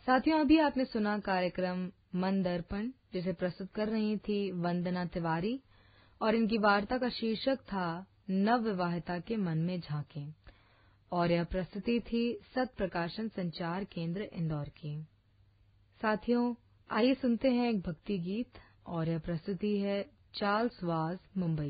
साथियों, अभी आपने सुना कार्यक्रम मन दर्पण, जिसे प्रस्तुत कर रही थी वंदना तिवारी, और इनकी वार्ता का शीर्षक था नवविवाहिता के मन में झांकें, और यह प्रस्तुति थी सत प्रकाशन संचार केंद्र इंदौर की। साथियों, आइए सुनते हैं एक भक्ति गीत, और यह प्रस्तुति है चार्ल्स वाज, मुंबई